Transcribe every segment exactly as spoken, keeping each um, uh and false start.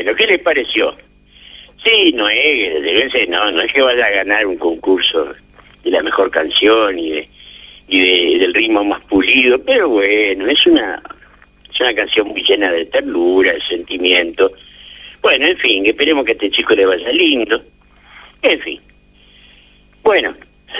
Bueno, ¿qué les pareció? Sí, no es, debe ser, no, no es que vaya a ganar un concurso de la mejor canción y de y de, del ritmo más pulido, pero bueno, es una es una canción muy llena de ternura, de sentimiento. Bueno, en fin, esperemos que a este chico le vaya lindo. En fin. Bueno,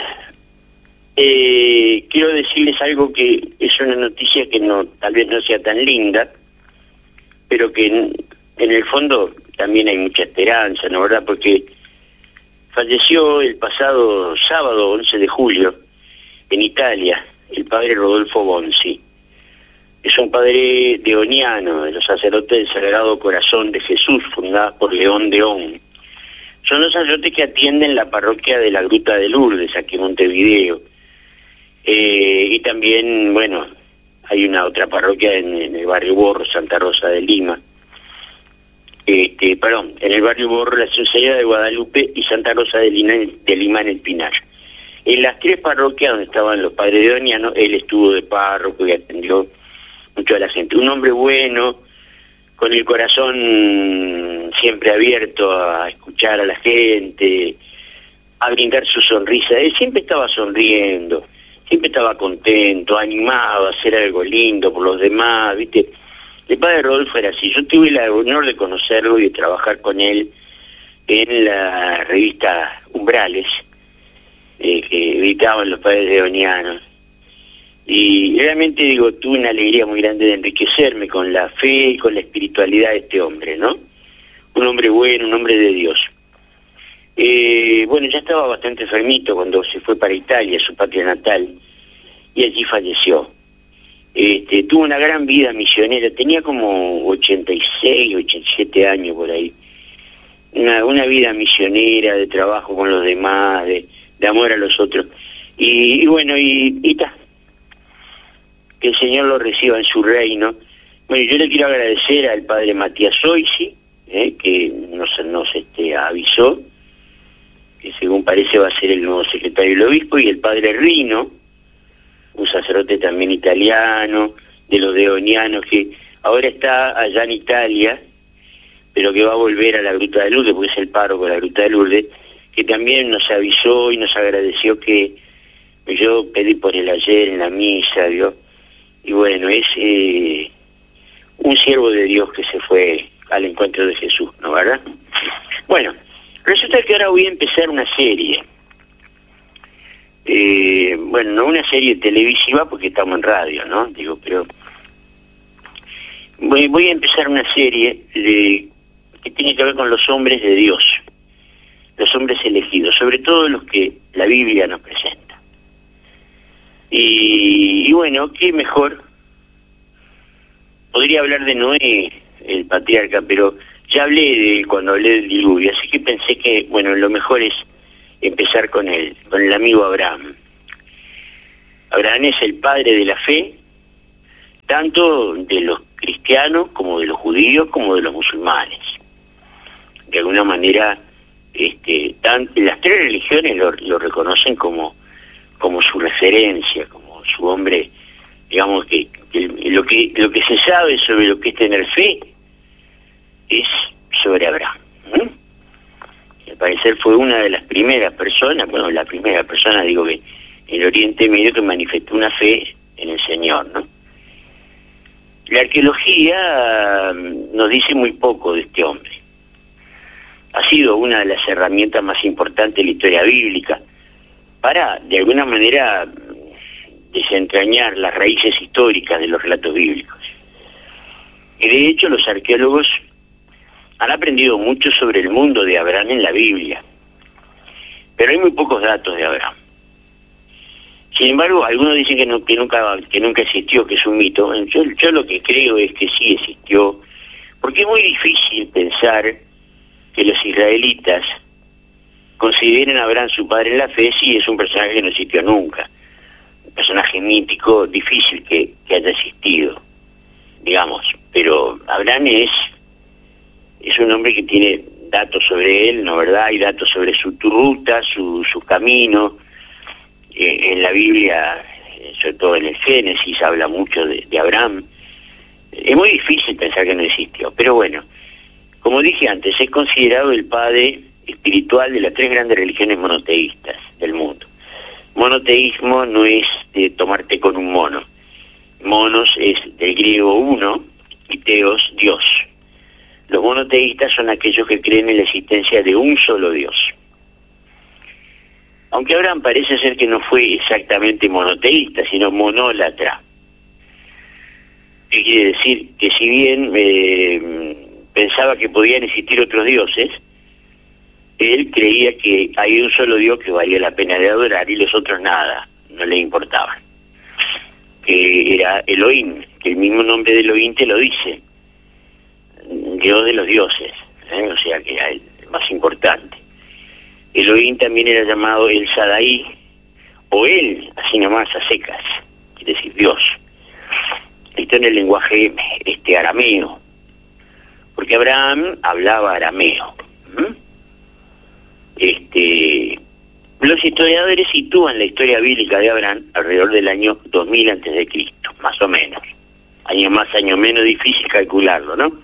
eh, quiero decirles algo que es una noticia que no, tal vez no sea tan linda, pero que en, en el fondo también hay mucha esperanza, ¿no verdad? Porque falleció el pasado sábado once de julio en Italia el padre Rodolfo Bonzi. Es un padre deoniano, de los sacerdotes del Sagrado Corazón de Jesús, fundada por León Deón. Son los sacerdotes que atienden la parroquia de la Gruta de Lourdes, aquí en Montevideo. Eh, y también, bueno, hay una otra parroquia en, en el barrio Borro, Santa Rosa de Lima. Este, perdón, en el barrio Borro, la Sociedad de Guadalupe y Santa Rosa de Lima, de Lima en el Pinar. En las tres parroquias donde estaban los padres deonianos, él estuvo de párroco y atendió mucho a la gente. Un hombre bueno, con el corazón siempre abierto a escuchar a la gente, a brindar su sonrisa. Él siempre estaba sonriendo, siempre estaba contento, animado a hacer algo lindo por los demás, ¿viste? El padre Rodolfo era así. Yo tuve el honor de conocerlo y de trabajar con él en la revista Umbrales, eh, que editaban los padres deonianos. Y realmente, digo, tuve una alegría muy grande de enriquecerme con la fe y con la espiritualidad de este hombre, ¿no? Un hombre bueno, un hombre de Dios. Eh, bueno, ya estaba bastante enfermito cuando se fue para Italia, su patria natal, y allí falleció. Este, tuvo una gran vida misionera, tenía como ochenta y seis, ochenta y siete años por ahí. Una, una vida misionera, de trabajo con los demás, de, de amor a los otros. Y, y bueno, y, y ta, que el Señor lo reciba en su reino. Bueno, yo le quiero agradecer al padre Matías Soisi, eh, que nos, nos este, avisó, que según parece va a ser el nuevo secretario del obispo, y el padre Rino, un sacerdote también italiano, de los deonianos, que ahora está allá en Italia, pero que va a volver a la Gruta de Lourdes, porque es el párroco de la Gruta de Lourdes, que también nos avisó y nos agradeció, que yo pedí por él ayer en la misa, ¿vio? Y bueno, es eh, un siervo de Dios que se fue al encuentro de Jesús, ¿no, verdad? Bueno, resulta que ahora voy a empezar una serie. Eh, bueno, no una serie televisiva porque estamos en radio, ¿no? Digo, pero voy, voy a empezar una serie de, que tiene que ver con los hombres de Dios, los hombres elegidos, sobre todo los que la Biblia nos presenta. Y, y bueno, qué mejor. Podría hablar de Noé, el patriarca, pero ya hablé de él cuando hablé del diluvio, así que pensé que, bueno, lo mejor es empezar con el, con el amigo Abraham. Abraham es el padre de la fe, tanto de los cristianos como de los judíos como de los musulmanes. De alguna manera, este, tan, las tres religiones lo, lo reconocen como como su referencia, como su hombre, digamos, que, que lo que lo que se sabe sobre lo que es tener fe es sobre Abraham. ¿Mm? Al parecer fue una de las primeras personas, bueno, la primera persona, digo, que en el Oriente Medio que manifestó una fe en el Señor, ¿no? La arqueología nos dice muy poco de este hombre. Ha sido una de las herramientas más importantes de la historia bíblica para, de alguna manera, desentrañar las raíces históricas de los relatos bíblicos. Y de hecho los arqueólogos han aprendido mucho sobre el mundo de Abraham en la Biblia, pero hay muy pocos datos de Abraham. Sin embargo, algunos dicen que, no, que nunca que nunca existió, que es un mito. Yo, yo lo que creo es que sí existió, porque es muy difícil pensar que los israelitas consideren a Abraham su padre en la fe si es un personaje que no existió nunca. Un personaje mítico, difícil que, que haya existido, digamos. Pero Abraham es, es un hombre que tiene datos sobre él, ¿no verdad? Hay datos sobre su ruta, su, su camino. Eh, en la Biblia, sobre todo en el Génesis, habla mucho de, de Abraham. Es muy difícil pensar que no existió, pero bueno, Como dije antes, es considerado el padre espiritual de las tres grandes religiones monoteístas del mundo. Monoteísmo no es de tomarte con un mono. Monos es del griego uno y teos, Dios. Los monoteístas son aquellos que creen en la existencia de un solo Dios. Aunque Abraham parece ser que no fue exactamente monoteísta, sino monólatra. ¿Qué quiere decir? Que si bien eh, pensaba que podían existir otros dioses, él creía que hay un solo Dios que valía la pena de adorar y los otros nada, no le importaban. Que era Elohim, que el mismo nombre de Elohim te lo dice, Dios de los dioses, ¿eh? O sea que era el más importante. Elohim también era llamado El Shaddai, o él, así nomás, a secas, quiere decir Dios. Esto en el lenguaje este arameo, porque Abraham hablaba arameo. ¿Mm? Este, los historiadores sitúan la historia bíblica de Abraham alrededor del año dos mil antes de Cristo, más o menos. Año más, año menos, difícil calcularlo, ¿no?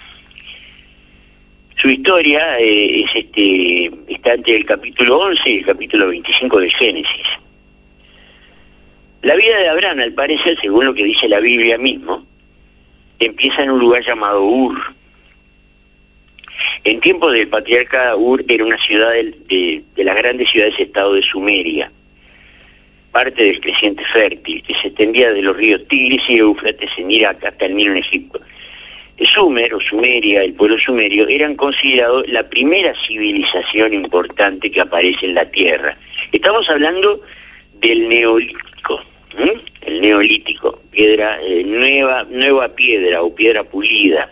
Su historia eh, es este está entre el capítulo once y el capítulo veinticinco del Génesis. La vida de Abraham, al parecer, según lo que dice la Biblia mismo, empieza en un lugar llamado Ur. En tiempos del patriarca, Ur era una ciudad de, de, de las grandes ciudades-estado de Sumeria, parte del creciente fértil, que se extendía de los ríos Tigris y Éufrates en Irak hasta el Nilo en Egipto. Sumer o Sumeria, el pueblo sumerio, eran considerados la primera civilización importante que aparece en la Tierra. Estamos hablando del Neolítico, ¿eh? El Neolítico, piedra eh, nueva, nueva piedra o piedra pulida.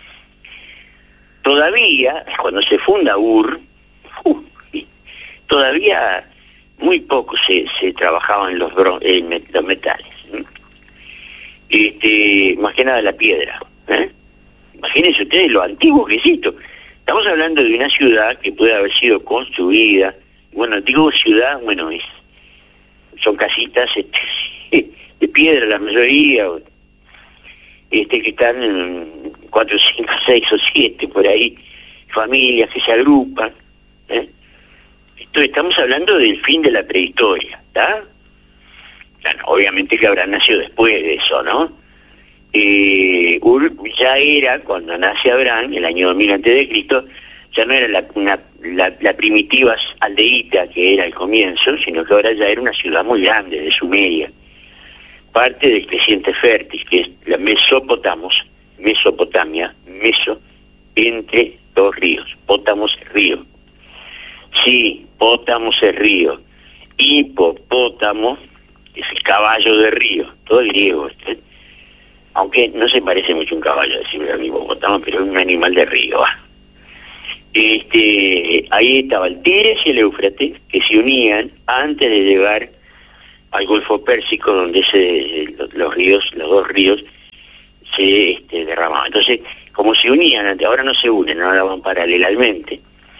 Todavía, cuando se funda Ur, uh, todavía muy poco se, se trabajaban los, eh, los metales, ¿eh? Este, más que nada la piedra, ¿eh? Imagínense ustedes lo antiguo que es esto. Estamos hablando de una ciudad que puede haber sido construida. Bueno, digo ciudad, bueno, es son casitas este, de piedra la mayoría, este que están en cuatro, cinco, seis o siete por ahí, familias que se agrupan. ¿eh? Esto, estamos hablando del fin de la prehistoria, ¿está? Bueno, obviamente que habrá nacido después de eso, ¿no? Eh, Ur ya era, cuando nace Abraham, el año dos mil antes de Cristo, ya no era la, una, la, la primitiva aldeíta que era al comienzo, sino que ahora ya era una ciudad muy grande de Sumeria, parte del creciente fértil, que es la Mesopotamos, Mesopotamia, Meso, entre dos ríos, Pótamos es río. Sí, Pótamos es río. Hipopótamo es el caballo de río, todo el griego, ¿eh? Aunque no se parece mucho a un caballo, decirlo al hipopótamo, pero es un animal de río. ¿ah? Este, ahí estaba el Tigris y el Éufrates, que se unían antes de llegar al Golfo Pérsico, donde se, los ríos, los dos ríos, se este, derramaban. Entonces, como se unían antes, ahora no se unen, ahora van paralelamente,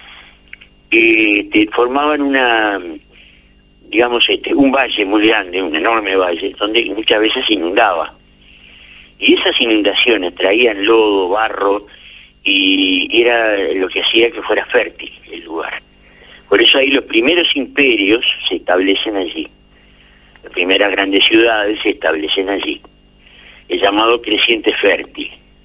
este, formaban una, digamos, este, un valle muy grande, un enorme valle, donde muchas veces se inundaba. Y esas inundaciones traían lodo, barro, y era lo que hacía que fuera fértil el lugar. Por eso ahí los primeros imperios se establecen allí. Las primeras grandes ciudades se establecen allí. El llamado creciente fértil.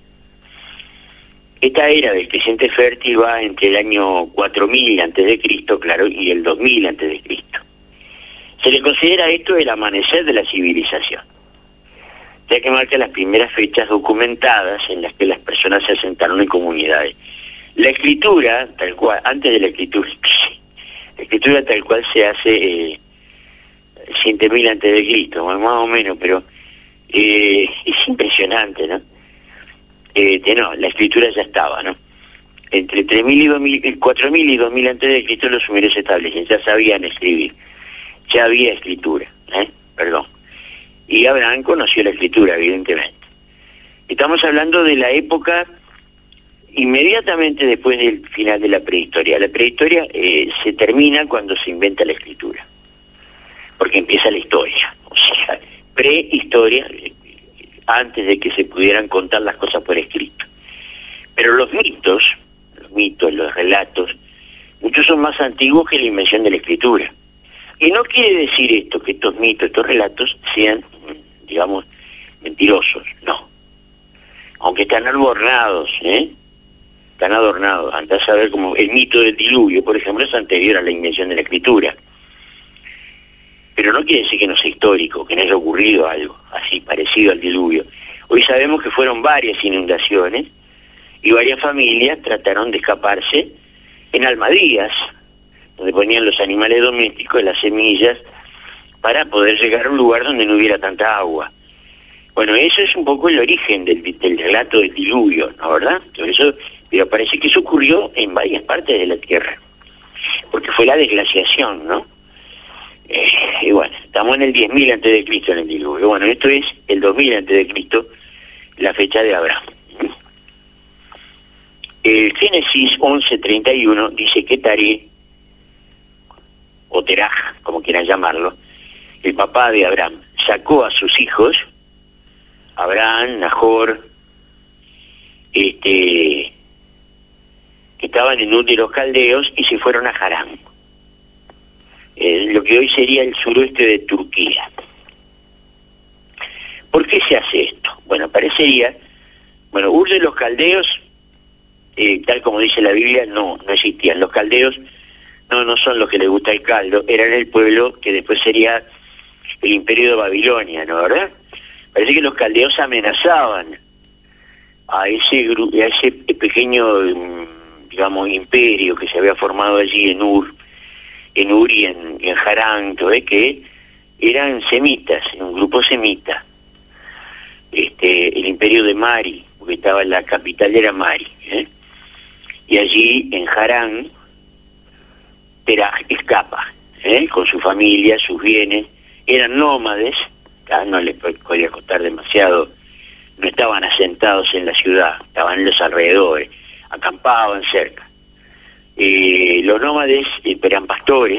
Esta era del creciente fértil va entre el año cuatro mil antes de Cristo, claro, y el dos mil antes de Cristo. Se le considera esto el amanecer de la civilización, ya que marca las primeras fechas documentadas en las que las personas se asentaron en comunidades. La escritura, tal cual, antes de la escritura, la escritura tal cual se hace eh, siete mil antes de Cristo, más o menos, pero eh, es impresionante, ¿no? Eh, de, no, la escritura ya estaba, ¿no? Entre tres mil y dos mil, cuatro mil y dos mil antes de Cristo los sumerios se establecen, ya sabían escribir, ya había escritura, ¿eh? Perdón. Y Abraham conoció la escritura, evidentemente. Estamos hablando de la época inmediatamente después del final de la prehistoria. La prehistoria eh, se termina cuando se inventa la escritura, porque empieza la historia. O sea, prehistoria, antes de que se pudieran contar las cosas por escrito. Pero los mitos, mitos, los relatos, muchos son más antiguos que la invención de la escritura. Y no quiere decir esto, que estos mitos, estos relatos sean, digamos, mentirosos, no. Aunque están adornados, ¿eh? Están adornados. Andás a ver como el mito del diluvio, por ejemplo, es anterior a la invención de la escritura. Pero no quiere decir que no sea histórico, que no haya ocurrido algo así parecido al diluvio. Hoy sabemos que fueron varias inundaciones y varias familias trataron de escaparse en almadías, donde ponían los animales domésticos, las semillas, para poder llegar a un lugar donde no hubiera tanta agua. Bueno, eso es un poco el origen del, del relato del diluvio, ¿no, verdad? Por eso, pero parece que eso ocurrió en varias partes de la Tierra, porque fue la desglaciación, ¿no? Eh, y bueno, estamos en el diez mil antes de Cristo en el diluvio. Bueno, esto es el dos mil antes de Cristo, la fecha de Abraham. El Génesis once treinta y uno dice que Taré, o Teraj, como quieran llamarlo, el papá de Abraham, sacó a sus hijos, Abraham, Nahor, este, que estaban en Ur de los Caldeos, y se fueron a Harán, eh, lo que hoy sería el suroeste de Turquía. ¿Por qué se hace esto? Bueno, parecería, bueno, Ur de los Caldeos, eh, tal como dice la Biblia, no, no existían. Los caldeos no, no son los que les gusta el caldo, eran el pueblo que después sería el imperio de Babilonia, ¿no, verdad? Parece que los caldeos amenazaban a ese, a ese pequeño, digamos, imperio que se había formado allí en Ur, en Ur y en, en Harán, ¿ves? Que eran semitas, un grupo semita. Este, el imperio de Mari, porque estaba en la capital, era Mari, ¿eh? Y allí en Harán, Teraj escapa, ¿eh? Con su familia, sus bienes, eran nómades, no les podía costar demasiado, no estaban asentados en la ciudad, estaban en los alrededores, acampaban cerca. Eh, los nómades eh, eran pastores,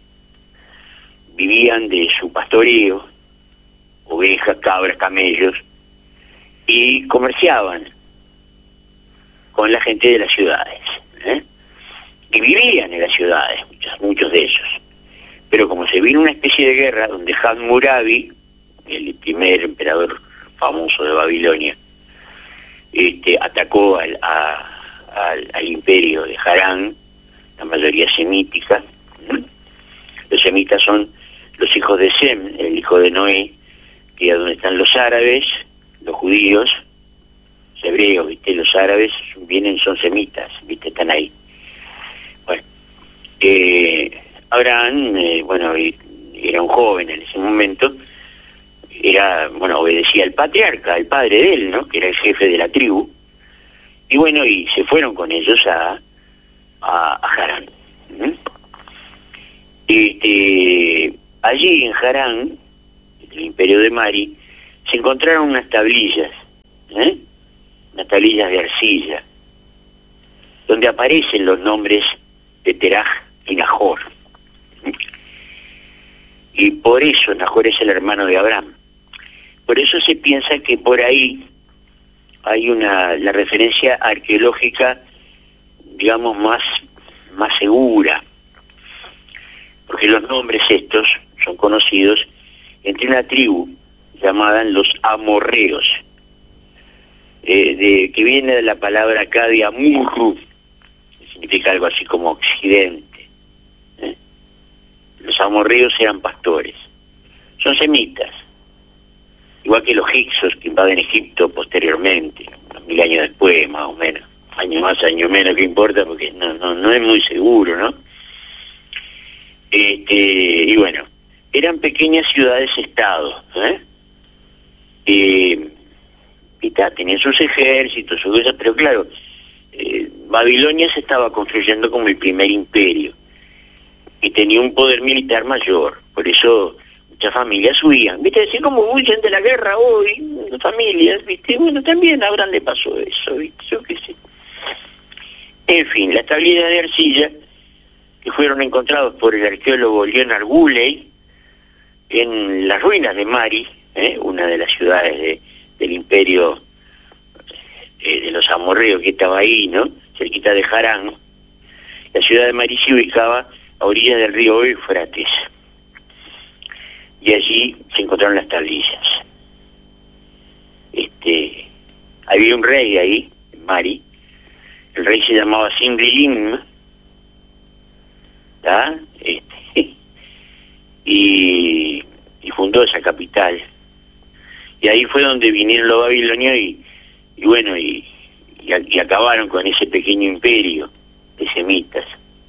vivían de su pastoreo, ovejas, cabras, camellos, y comerciaban con la gente de las ciudades, ¿eh? Y vivían en las ciudades, muchos, muchos de ellos. Pero como se vino una especie de guerra donde Hammurabi, el primer emperador famoso de Babilonia, este, atacó al, a, al, al imperio de Harán, la mayoría semítica. ¿Mm? Los semitas son los hijos de Sem, el hijo de Noé, que es donde están los árabes, los judíos, los hebreos, ¿viste? Los árabes vienen, son semitas, ¿viste? Están ahí. Bueno, eh, Abraham, eh, bueno, era un joven en ese momento, era, bueno, obedecía al patriarca, al padre de él, ¿no? Que era el jefe de la tribu, y bueno, y se fueron con ellos a, a, a Harán. ¿Mm? Este, allí en Harán, el imperio de Mari, se encontraron unas tablillas, ¿eh? unas tablillas de arcilla, donde aparecen los nombres de Teraj y Nahor. Y por eso Nahor es el hermano de Abraham. Por eso se piensa que por ahí hay una la referencia arqueológica, digamos, más, más segura, porque los nombres estos son conocidos entre una tribu llamada los amorreos, eh, de, que viene de la palabra acá de Amurru, que significa algo así como occidente. ¿eh? Los amorreos eran pastores, son semitas, igual que los hicsos que invaden Egipto posteriormente, unos mil años después, más o menos, año más, año menos, que importa, porque no, no, no es muy seguro, ¿no? Este, y bueno, eran pequeñas ciudades-estado, ¿eh? Eh, y ta, tenían sus ejércitos, sus cosas, pero claro, eh, Babilonia se estaba construyendo como el primer imperio y tenía un poder militar mayor, por eso muchas familias huían, ¿viste? Así como huyen de la guerra hoy, familias, ¿viste? Bueno, también a Abraham le pasó eso, ¿viste? Yo qué sé. En fin, las tablillas de arcilla que fueron encontrados por el arqueólogo Leonard Woolley en las ruinas de Mari, ¿eh? una de las ciudades de, del imperio eh, de los amorreos que estaba ahí, ¿no? Cerquita de Harán, La ciudad de Mari se ubicaba a orillas del río Éufrates, y allí se encontraron las tablillas. Este, había un rey ahí, en Mari. El rey se llamaba Simrilim, ¿tá? Este, y, y fundó esa capital. Y ahí fue donde vinieron los babilonios y, y bueno, y, y, y acabaron con ese pequeño imperio de semitas.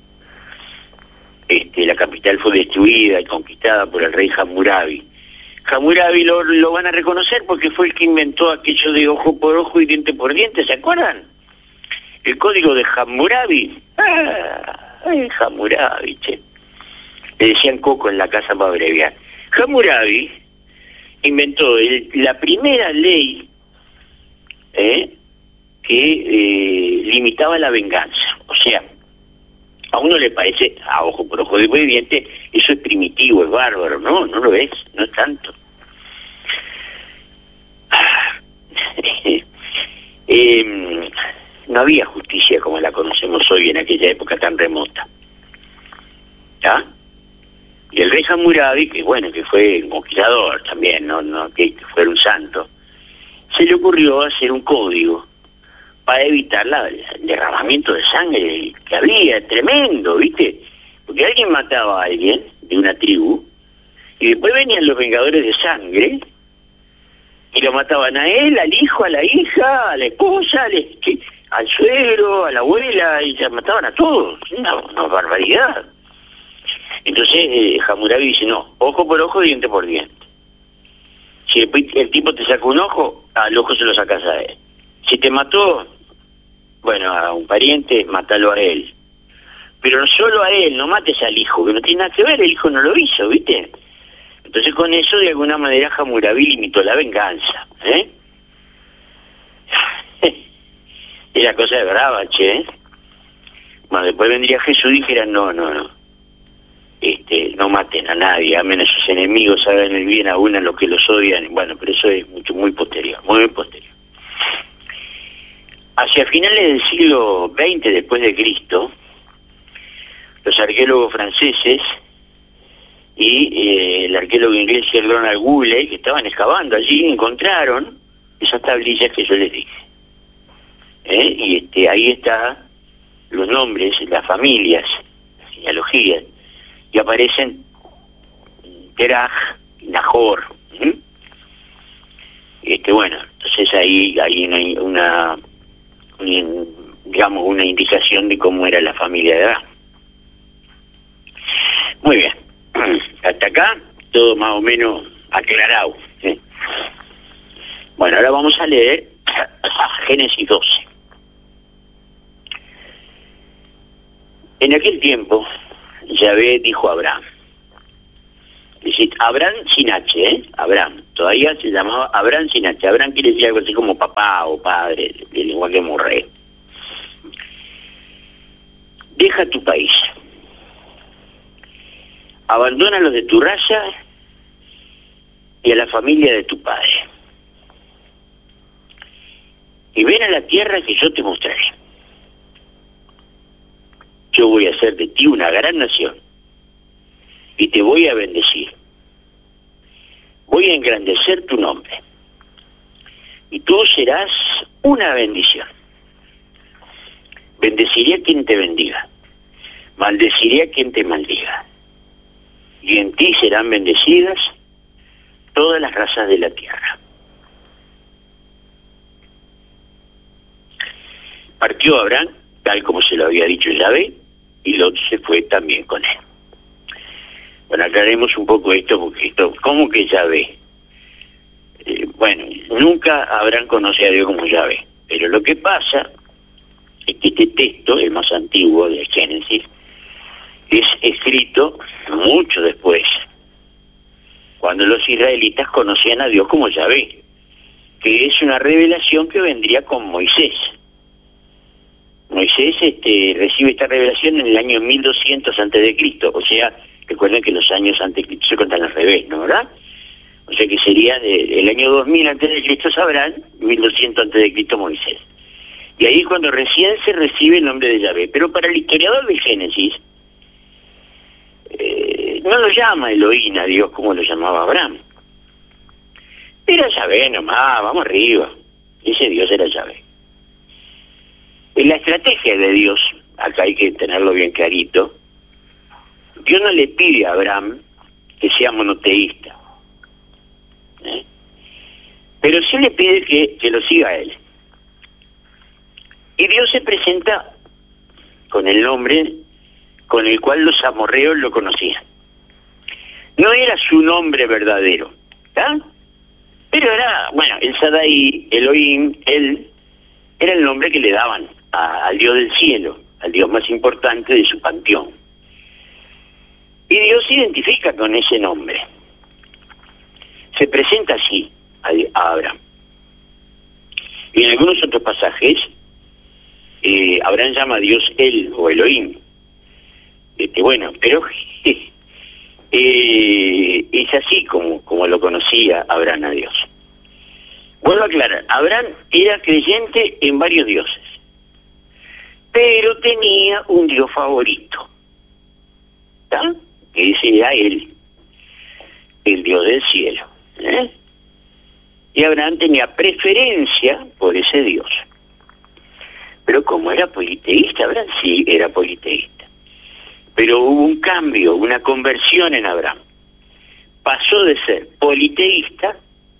Este, la capital fue destruida y conquistada por el rey Hammurabi. Hammurabi lo, lo van a reconocer porque fue el que inventó aquello de ojo por ojo y diente por diente, ¿se acuerdan? El código de Hammurabi. Ah, ay, Hammurabi, che. Le decían Coco en la casa para abreviar. Hammurabi inventó el, la primera ley eh, que eh, limitaba la venganza. O sea, a uno le parece, a ojo por ojo de diente, eso es primitivo, es bárbaro. No, no lo es, no es tanto. eh, no había justicia como la conocemos hoy en aquella época tan remota. ¿Ya? Y el rey Hammurabi, que bueno, que fue un conquistador también, no, no que fuera un santo, se le ocurrió hacer un código para evitar la, el derramamiento de sangre que había, tremendo, ¿viste? Porque alguien mataba a alguien de una tribu, y después venían los vengadores de sangre, y lo mataban a él, al hijo, a la hija, a la esposa, al, al suegro, a la abuela, y se mataban a todos. Una, una barbaridad. Entonces eh, Hammurabi dice, no, ojo por ojo, diente por diente. Si el, el tipo te saca un ojo, al ojo se lo sacas a él. Si te mató, bueno, a un pariente, mátalo a él. Pero no solo a él, no mates al hijo, que no tiene nada que ver, el hijo no lo hizo, ¿viste? Entonces con eso, de alguna manera, Hammurabi limitó la venganza, ¿eh? Era cosa de brava, che, ¿eh? Bueno, después vendría Jesús y dijera, no, no, no. Este, no maten a nadie, amen a sus enemigos, hagan el bien a uno a los que los odian. Bueno, pero eso es mucho, muy posterior, muy, muy posterior. Hacia finales del siglo veinte después de Cristo, los arqueólogos franceses y eh, el arqueólogo inglés Sir Donald Woolley, que estaban excavando allí, encontraron esas tablillas que yo les dije. ¿Eh? Y este, ahí están los nombres, las familias, las genealogías, y aparecen Teraj y Nahor. ¿Mm? Este, bueno, entonces ahí hay una, una, una, digamos, una indicación de cómo era la familia de Adán. Muy bien, hasta acá todo más o menos aclarado, ¿sí? Bueno, ahora vamos a leer Génesis doce. En aquel tiempo, Yahvé dijo a Abraham, es decir, Abraham sin H, ¿eh? Abraham, todavía se llamaba Abraham sin H. Abraham quiere decir algo así como papá o padre, del lenguaje morré. Deja tu país, abandona a los de tu raza y a la familia de tu padre, y ven a la tierra que yo te mostraré. Yo voy a hacer de ti una gran nación y te voy a bendecir. Voy a engrandecer tu nombre y tú serás una bendición. Bendeciré a quien te bendiga, maldeciré a quien te maldiga, y en ti serán bendecidas todas las razas de la tierra. Partió Abraham, tal como se lo había dicho Yahvé, y Lot se fue también con él. Bueno, aclaremos un poco esto, porque esto, ¿cómo que Yahvé? Eh, bueno, nunca Abraham conoce a Dios como Yahvé, pero lo que pasa es que este texto, el más antiguo de Génesis, es escrito mucho después, cuando los israelitas conocían a Dios como Yahvé, que es una revelación que vendría con Moisés. Moisés este, recibe esta revelación en el año mil doscientos antes de Cristo, o sea, recuerden que los años antes de Cristo se cuentan al revés, ¿no, verdad? O sea que sería de, el año dos mil antes de Cristo es Abraham, mil doscientos antes de Cristo Moisés. Y ahí es cuando recién se recibe el nombre de Yahvé. Pero para el historiador de Génesis, eh, no lo llama Elohim a Dios como lo llamaba Abraham. Era Yahvé nomás, vamos arriba. Ese Dios era Yahvé. En la estrategia de Dios, acá hay que tenerlo bien clarito, Dios no le pide a Abraham que sea monoteísta, ¿eh? Pero sí le pide que, que lo siga a él. Y Dios se presenta con el nombre con el cual los amorreos lo conocían. No era su nombre verdadero, ¿está? Pero era, bueno, el Sadai, Elohim, él, era el nombre que le daban a, al Dios del cielo, al Dios más importante de su panteón. Y Dios se identifica con ese nombre. Se presenta así a, a Abraham. Y en algunos otros pasajes, eh, Abraham llama a Dios él o Elohim. Este, bueno, pero eh, es así como, como lo conocía Abraham a Dios. Vuelvo a aclarar, Abraham era creyente en varios dioses, pero tenía un Dios favorito, ¿está? Ese era él, el Dios del cielo, ¿eh? Y Abraham tenía preferencia por ese Dios. Pero como era politeísta, Abraham sí era politeísta. Pero hubo un cambio, una conversión en Abraham. Pasó de ser politeísta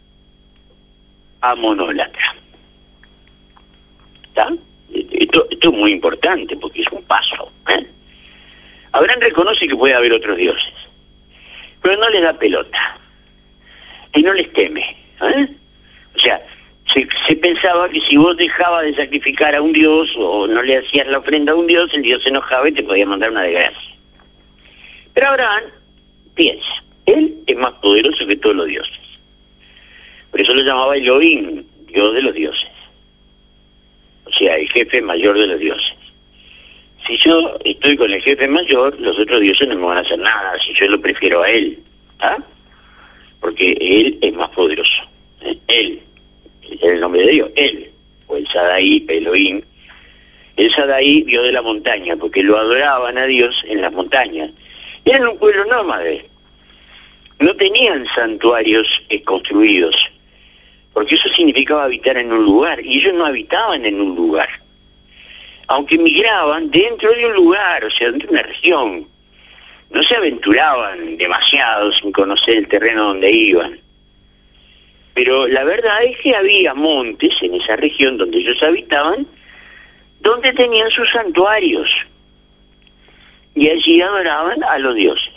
a monólatra. ¿Está? Esto, esto es muy importante porque es un paso, ¿eh? Abraham reconoce que puede haber otros dioses, pero no les da pelota y no les teme, ¿eh? O sea, se, se pensaba que si vos dejabas de sacrificar a un dios o no le hacías la ofrenda a un dios, el dios se enojaba y te podía mandar una desgracia. Pero Abraham piensa, él es más poderoso que todos los dioses. Por eso lo llamaba Elohim, Dios de los dioses. O sea, el jefe mayor de los dioses. Si yo estoy con el jefe mayor, los otros dioses no me van a hacer nada, si yo lo prefiero a él, ¿ah? Porque él es más poderoso. ¿eh? Él, es el nombre de Dios, él, o el Sadai, Elohim. El Sadai, Dios de la montaña, porque lo adoraban a Dios en las montañas. Eran un pueblo nómade. No tenían santuarios eh, construidos, porque eso significaba habitar en un lugar, y ellos no habitaban en un lugar. Aunque migraban dentro de un lugar, o sea, dentro de una región, no se aventuraban demasiado sin conocer el terreno donde iban. Pero la verdad es que había montes en esa región donde ellos habitaban, donde tenían sus santuarios, y allí adoraban a los dioses.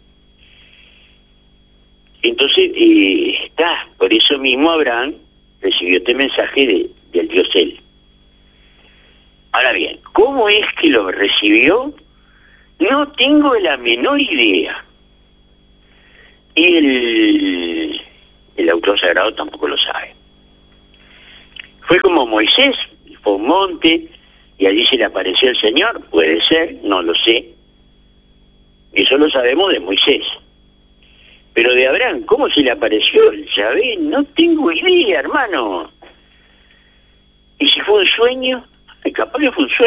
Entonces, eh, está, por eso mismo Abraham recibió este mensaje de, del Dios él. Ahora bien, ¿cómo es que lo recibió? No tengo la menor idea. Y el, el autor sagrado tampoco lo sabe. Fue como Moisés, fue a un monte y allí se le apareció el Señor, puede ser, no lo sé. Eso lo sabemos de Moisés. Pero de Abraham, ¿cómo se le apareció el Yahvé? No tengo idea, hermano. ¿Y si fue un sueño? Capaz que fue un sueño.